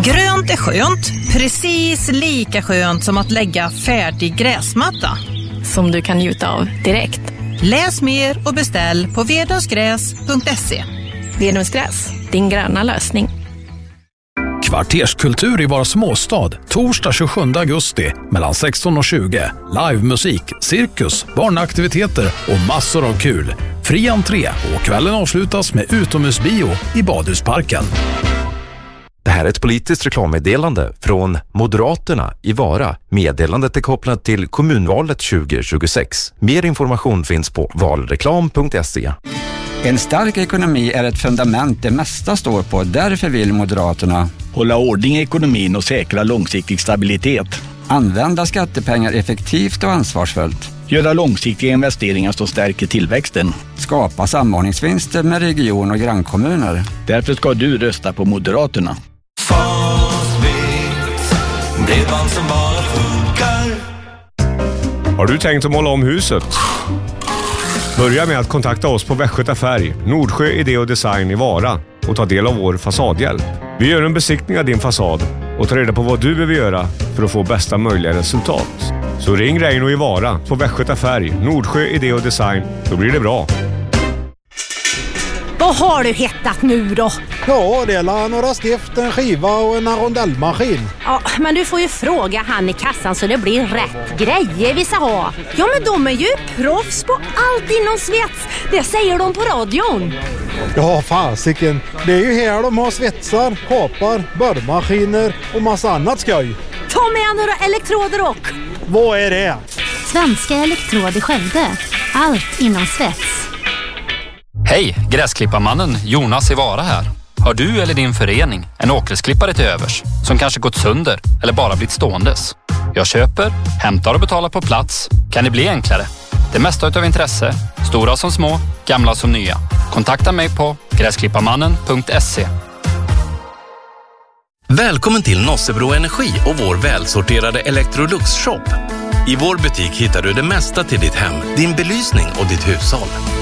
Grönt är skönt, precis lika skönt som att lägga färdig gräsmatta. Som du kan njuta av direkt. Läs mer och beställ på vedungsgräs.se. Vedungsgräs, din gröna lösning. Kvarterskultur i vår småstad. Torsdag 27 augusti mellan 16 och 20. Livemusik, cirkus, barnaktiviteter och massor av kul. Fri entré och kvällen avslutas med utomhusbio i Badhusparken. Det här är ett politiskt reklammeddelande från Moderaterna i Vara. Meddelandet är kopplat till kommunvalet 2026. Mer information finns på valreklam.se. En stark ekonomi är ett fundament det mesta står på. Därför vill Moderaterna hålla ordning i ekonomin och säkra långsiktig stabilitet. Använda skattepengar effektivt och ansvarsfullt. Göra långsiktiga investeringar som stärker tillväxten. Skapa samordningsvinster med region- och grannkommuner. Därför ska du rösta på Moderaterna. Bredband som bara funkar. Har du tänkt att måla om huset? Börja med att kontakta oss på Västgöta Färg, Nordsjö Idé och Design i Vara och ta del av vår fasadhjälp. Vi gör en besiktning av din fasad och tar reda på vad du behöver göra för att få bästa möjliga resultat. Så ring Reino i Vara på Västgöta Färg, Nordsjö Idé och Design, då blir det bra. Vad har du hittat nu då? Ja, det är några stift, en skiva och en rondellmaskin. Ja, men du får ju fråga han i kassan så det blir rätt grejer vi ska ha. Ja, men de är ju proffs på allt inom svets. Det säger de på radion. Ja, fasiken. Det är ju här de har svetsar, kapar, borrmaskiner och massa annat skoj. Ta med några elektroder och... Vad är det? Svenska Elektrod i Skövde. Allt inom svets. Hej, gräsklipparmannen Jonas i Vara här. Har du eller din förening en åkgräsklippare till övers som kanske gått sönder eller bara blivit ståendes? Jag köper, hämtar och betalar på plats. Kan det bli enklare? Det mesta utav intresse, stora som små, gamla som nya. Kontakta mig på gräsklipparmannen.se. Välkommen till Nossebro Energi och vår välsorterade Electrolux-shop. I vår butik hittar du det mesta till ditt hem, din belysning och ditt hushåll.